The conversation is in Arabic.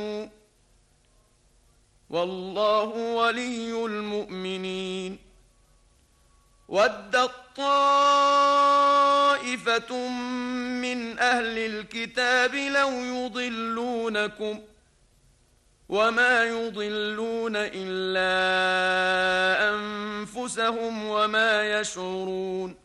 والله ولي المؤمنين. ودت طائفة من أهل الكتاب لو يضلونكم وما يضلون إلا أنفسهم وما يشعرون.